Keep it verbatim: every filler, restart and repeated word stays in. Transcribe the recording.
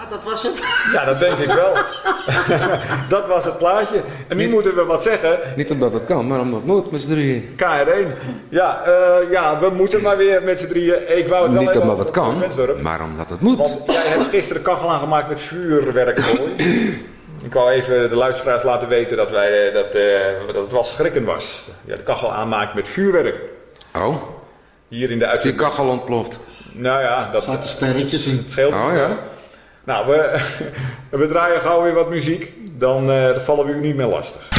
dat was het. Ja, dat denk ik wel. Dat was het plaatje. En nu Niet, moeten we wat zeggen. Niet omdat het kan, maar omdat het moet met z'n drieën. K R één. Ja, uh, ja, we moeten maar weer met z'n drieën. Ik wou het wel Niet even omdat het kan, Wensdorp. maar omdat het moet. Want jij hebt gisteren kachel aangemaakt met vuurwerk. Ik wou even de luisteraars laten weten dat, wij, dat, uh, dat het wel schrikken was. Ja, de kachel aanmaakt met vuurwerk. Oh, Hier in de is die uitzending. kachel ontploft? Nou ja, dat Er zaten sterretjes in. het scheelt. Oh ja. Nou, we, we draaien gauw weer wat muziek. Dan uh, vallen we u niet meer lastig.